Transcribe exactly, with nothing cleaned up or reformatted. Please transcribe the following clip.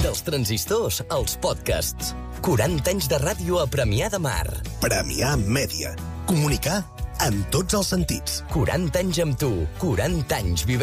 dels transistors als podcasts. quaranta anys de ràdio a Premià de Mar. Premià Mèdia. Comunicar en tots els sentits. quaranta anys amb tu, quaranta anys vivent.